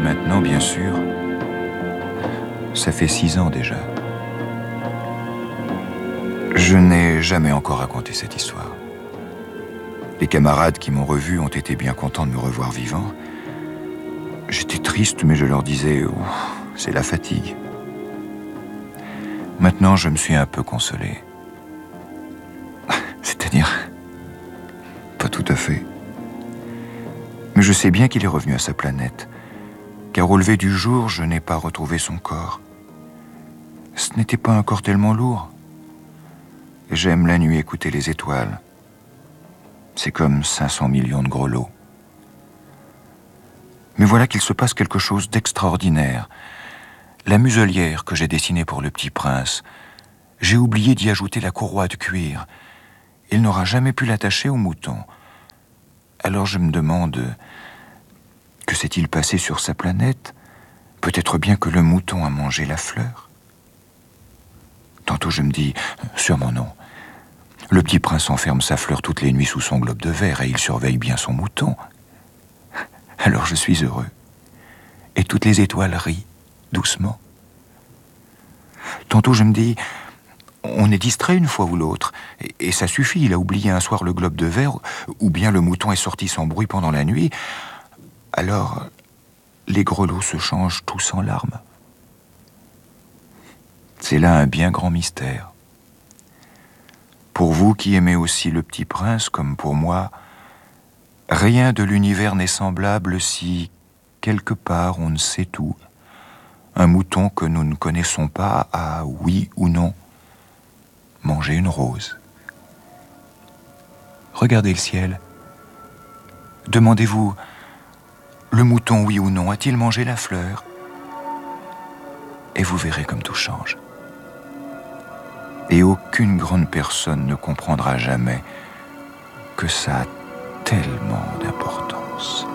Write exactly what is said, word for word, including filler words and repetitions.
maintenant, bien sûr. Ça fait six ans déjà. Je n'ai jamais encore raconté cette histoire. Les camarades qui m'ont revu ont été bien contents de me revoir vivant. J'étais triste, mais je leur disais oh, « c'est la fatigue ». Maintenant, je me suis un peu consolé. C'est-à-dire, pas tout à fait. Mais je sais bien qu'il est revenu à sa planète, car au lever du jour, je n'ai pas retrouvé son corps. Ce n'était pas un corps tellement lourd. J'aime la nuit écouter les étoiles. C'est comme cinq cents millions de grelots. Mais voilà qu'il se passe quelque chose d'extraordinaire. La muselière que j'ai dessinée pour le petit prince, j'ai oublié d'y ajouter la courroie de cuir. Il n'aura jamais pu l'attacher au mouton. Alors je me demande, que s'est-il passé sur sa planète? Peut-être bien que le mouton a mangé la fleur. Tantôt je me dis, sûrement non. Le petit prince enferme sa fleur toutes les nuits sous son globe de verre et il surveille bien son mouton. Alors je suis heureux. Et toutes les étoiles rient, doucement. Tantôt je me dis, on est distrait une fois ou l'autre, et, et ça suffit, il a oublié un soir le globe de verre, ou bien le mouton est sorti sans bruit pendant la nuit. Alors, les grelots se changent tous en larmes. C'est là un bien grand mystère. Pour vous qui aimez aussi le petit prince, comme pour moi, rien de l'univers n'est semblable si, quelque part, on ne sait tout. Un mouton que nous ne connaissons pas a, oui ou non, mangé une rose. Regardez le ciel. Demandez-vous, le mouton, oui ou non, a-t-il mangé la fleur? Et vous verrez comme tout change. Et aucune grande personne ne comprendra jamais que ça a tellement d'importance.